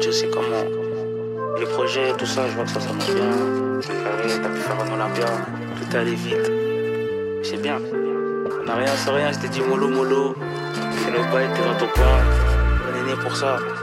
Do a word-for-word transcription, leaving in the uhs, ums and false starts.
je sais comment. Les projets, tout ça, je vois que ça, ça marche bien. Ouais, t'as pu faire un Olympia, tout est allé vite. C'est bien. On n'a rien, c'est rien, je t'ai dit mollo, mollo. Fais le bail, t'es dans ton coin. On est né pour ça.